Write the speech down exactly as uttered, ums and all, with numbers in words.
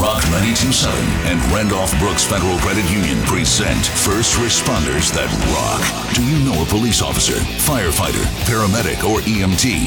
Rock ninety-two point seven and Randolph Brooks Federal Credit Union present First Responders That Rock. Do you know a police officer, firefighter, paramedic, or E M T